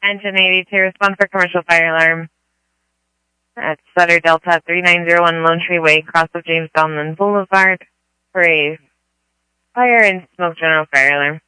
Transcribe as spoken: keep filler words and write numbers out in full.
Engine eighty-two, respond for commercial fire alarm. At Sutter Delta three nine zero one Lone Tree Way, cross of James Donlan Boulevard, for a fire and smoke general fire alarm.